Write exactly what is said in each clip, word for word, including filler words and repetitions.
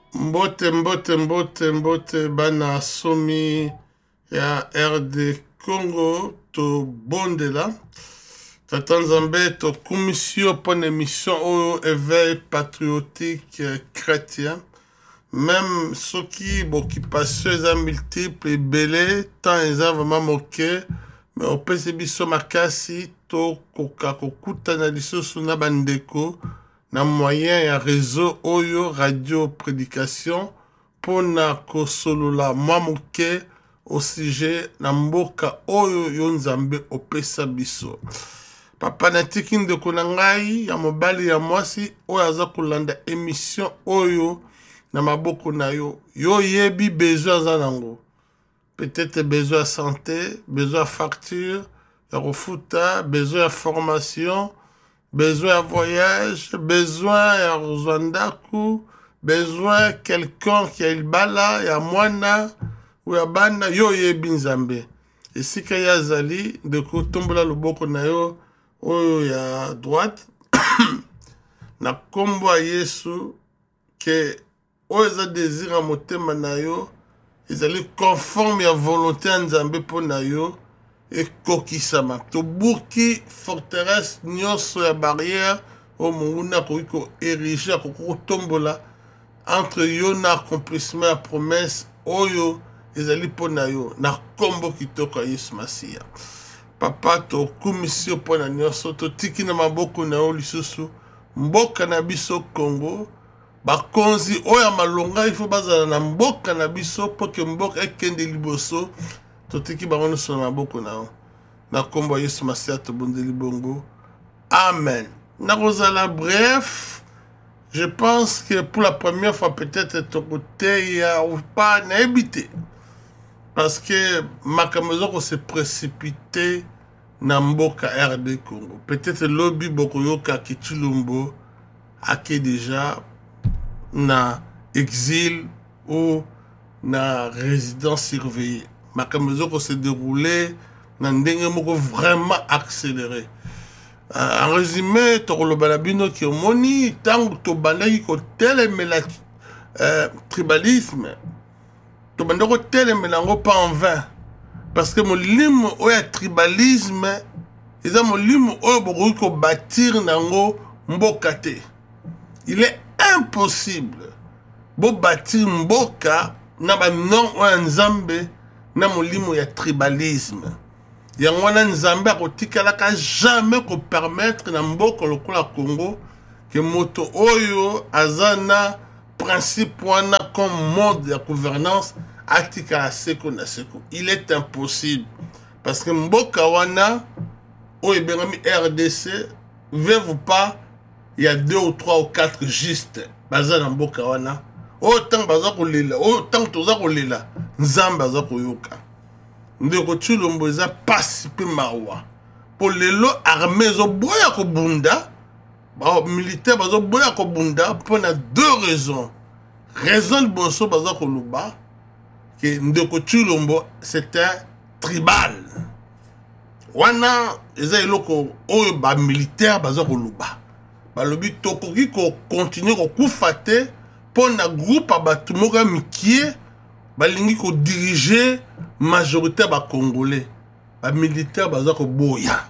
Mbote mbote mbote mbote bana somi ya R D Congo to bondela. Tata Nzambe to commission pour une émission au éveil patriotique chrétien. Même ceux qui occupation les multiples et belé tant ils ont vraiment moqué mais au P C B so makasi to koka kokuta na lisusu na bandeko na moyen ya réseau oyo radio prédication pona kosolola mwa moke au sujet na mboka oyo yo Nzambe opesa biso. Papa natiki ndeko na ngai ya mobali ya mwasi oyo aza kolanda émission oyo na maboko na yo. Yo yebi besoin za nango. Peut-être besoin de santé, besoin de facture, de refuta, besoin de formation, besoin de voyage, besoin de Rwanda, besoin de quelqu'un qui a il bala, ya mwana, ou ya bana, yo yebi Nzambe. Et si qu'il y a zali, de ko tombola loboko na yo, oyo ya droite, na kombo a Yesu, que oyo za désir a motema na yo, ils allaient conforme à la volonté de Nzambe pour nayo et kokisama. To buki forteresse nyonso ya barrière au munguna ko érigé ko tombola entre yo na accomplissement la promesse oyo ils allaient pour nayo na kombo kitoko Yesu Masia. Papa to commission pour na nyonso to tiki na maboko na yo lisusu mboka na biso Congo. Bakonzi oya malonga il faut bazala na mboka na biso pour que mboka ekende liboso totiki bango so na maboko na na kombo Yesu Masia to bondeli bongo. Amen. Na kozala bref, je pense que pour la première fois peut-être to côté ya ou pas na habité parce que makamezo ko se précipité na mboka R D Congo. Peut-être lobby bokoyoka Kitulumbo ake déjà na exil ou na résidence surveillée. Ma caméra se déroulait na ndenge moko vraiment accéléré. Euh, en résumé, tokolo balabino ki omoni tango to bandaki ko telemela euh, tribalisme. To bandako telemela ngo pas en vain parce que molimo oya tribalisme eza molimo oyo bokoki ko bâtir nango mboka te. Il est impossible bo bâtir mboka na ba non o Nzambe na molimo ya tribalisme. Yango wana Nzambe akotikalaka jamais ko permettre na mboka lokola Congo que moto oyo azana principe wana comme mode de gouvernance atikala seko na seko. Il est impossible parce que mboka wana oyo bengami R D C veut vous pas il y a deux ou trois ou quatre juste baza na mboka wana autant baza kolela autant toza kolela Nzambe baza koyoka ndeko Tshilombo eza pasi pe mawa pour lelo armée zo boya ko bunda ba militaire bazo boya ko bunda pour na deux raisons. Raison boso baza ko luba que ndeko Tshilombo c'était tribal wana eza eloko oyo ba militaire baza ko luba balobi tokoki ko continuer ko kufate pour na groupe abatu moka mikie balingi ko diriger majorité ba congolais ba militaire baza ko boya.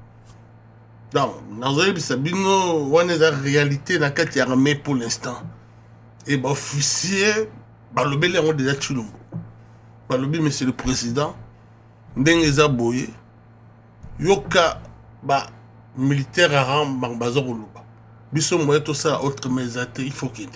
Donc nazali bisabino wana za réalité na kati ya armée pour l'instant et ba officier balobi le ngo déjà Tshilombo balobi monsieur le président ndenge za boye yoka ba militaire aram bang baza ko luba biso moye to ça autre mesate il faut kende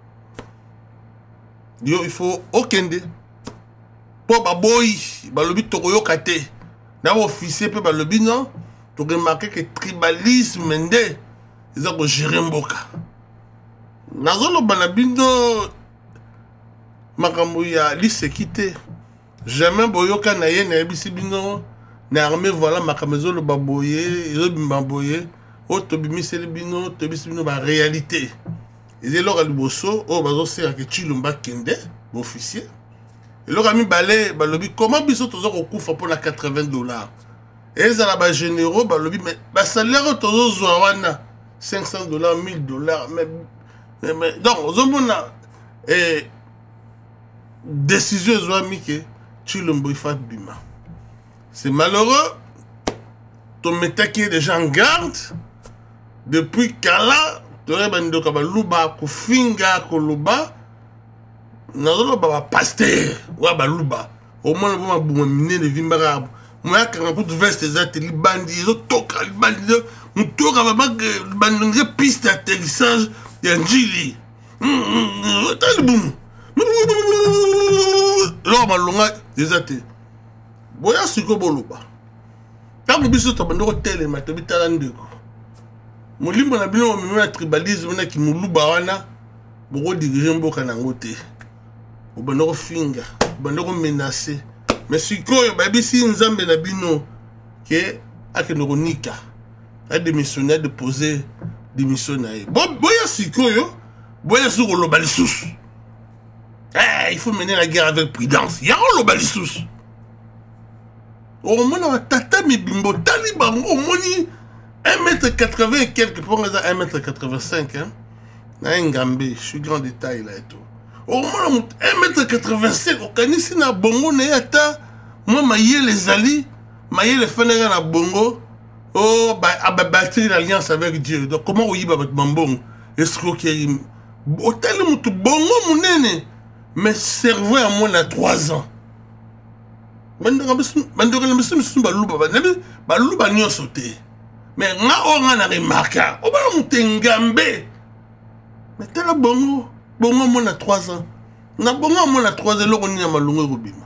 yo il faut okende po baboyi balobi tokoyoka te na officier pe balobi non to remarquer que tribalisme nde eza ko gérer mboka nazolo bana bindo makambo ya lisekite jamais boyoka na ye na bisi bino na armée voilà makamezo lo baboye yo bimbaboye o to bimiseli bino to bisibino ba réalité et là liboso o bazo sera que Tshilombo kende officier et là mi balé balobi comment biso tozo ko kufa pour la quatre-vingts dollars et ça la ba généraux balobi mais ba salaire tozo zwa wana cinq cents dollars mille dollars mais mais donc ozomona et décision ezwami ke Tshilombo ifa bima. C'est malheureux. Ton métaki est déjà en garde. Depuis Kala, tu aurais bandi ka baluba kufinga koluba. Nazoloba ba pasteur wa baluba. Au moins le moment bon mine de vimbara. Moi quand on veste des ateliers bandi, ils toka bandi, on toka ba bandi piste d'atterrissage d'Anjili. T'as le boum. Là malonga des ateliers. Boya siko boluba. Quand vous biso tabando tele matabita ndeko. Molimbo na bino meme tribalisme na ki muluba wana boko diriger mboka na ngote. Obandoko finga, obandoko menacer. Mais sikoyo babisi nzambe na bino ke akenoko nika. A démissionné a déposé démission na ye. Bon boya sikoyo, boya siko loba lisusu. Eh, il faut mener la guerre avec prudence. Ya loba lisusu. Au moins na tata mi bimbo taliban au moni un mètre quatre-vingts et quelques pour un mètre quatre-vingt-cinq hein. Na ngambé, je suis grand détail là et tout. Au moins un mètre quatre-vingt-cinq au kanisi na bongo na yata moi maye les ali, maye les fenêtres na bongo. Oh bah abattre l'alliance avec Dieu. Donc comment oyiba bat mambong escroquerie. Hôtel mutu bongo munene mais cerveau à moins à trois ans. Bandora bandora monsieur monsieur baluba banebi baluba nyo sauté. Mais nga o nga na remarka, o ba mutengambe. Mais tala bongo, bongo mon à trois ans. Na bongo mon à trois ans loko ni na malungu robima.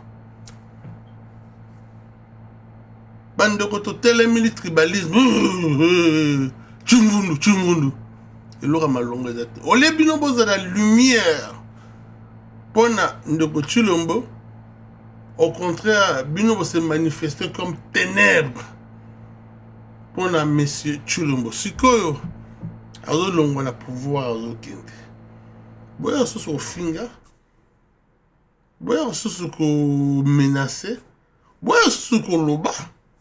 Bande ko to tele mili tribalisme. Chungundu chungundu. Et loko malungu ezate. O le bino boza la lumière. Pona ndoko Tshilombo. Au contraire, bino se manifester comme ténèbres. Pour na monsieur Tshilombo sikoyo azo longo na pouvoir azo kende boya soso finga boya soso ko menacer boya soso ko loba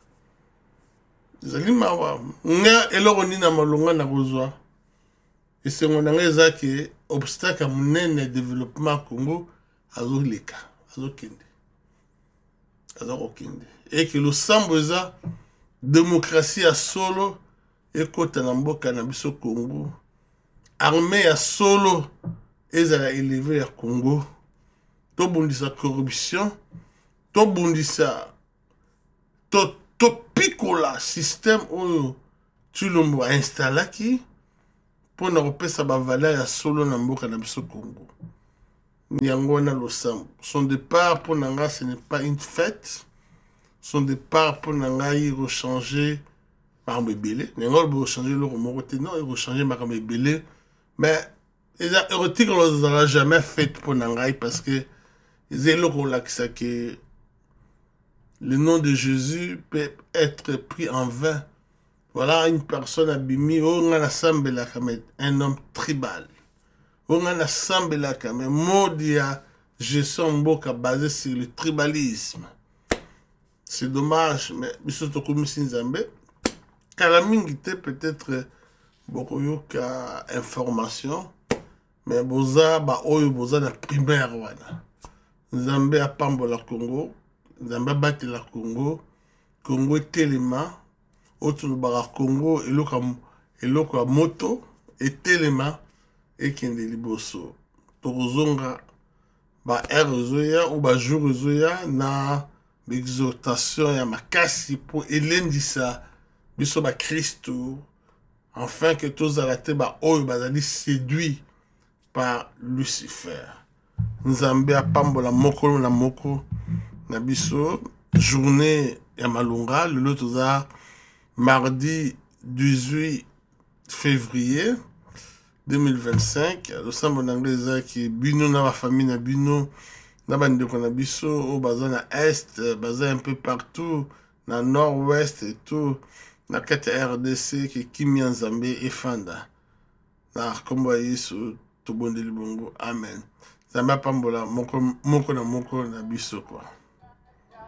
zali mawa nga eloko ni na malonga na kozwa esengo na nga ezaki obstacle munene développement Congo azo leka azo kende azo kende et que le sambo eza démocratie à solo et kota na mboka na biso Congo armée à solo ezala élevé à Congo to bundisa corruption to bundisa to to pikola système oyo Tshilombo a installaki pour na repesa ba valeur à solo na mboka na biso Congo nyango na losambo son départ pour nanga ce n'est pas une fête. Son départ pour Nangaï rechanger par Mébélé. Nangaï rechanger le remonté. Non, il rechanger par Mébélé. Mais les érotiques, on ne l'a jamais fait pour Nangaï parce que les éloques que le nom de Jésus peut être pris en vain. Voilà une personne abîmée. On a l'assemblée là comme un homme tribal. On a l'assemblée là comme un mot d'ia gestion mboka basé sur le tribalisme. C'est dommage, mais biso to komisi nzambe kala mingi te peut-être beaucoup yoka information mais boza ba oyo boza na primaire wana nzambe apambola Congo nzambe bati la Congo Congo telema autour ba Congo eloka eloka moto etelema ekende liboso tozonga ba erzoya ou ba jour zoya na l'exhortation ya makasi pour elendisa biso ba Christo afin que tous alate ba oyo bazali séduit par Lucifer. Nzambe apambola moko na moko na biso journée ya malunga le toza mardi dix-huit février deux mille vingt-cinq le sambo d'anglais qui bino na ba famille na bino na bandeko na biso au baza na est baza un peu partout na nord-ouest et tout na kati R D C ki kimia nzambe efanda na kombo yesu tobondeli bongo amen nzambe apambola moko moko na moko na biso kwa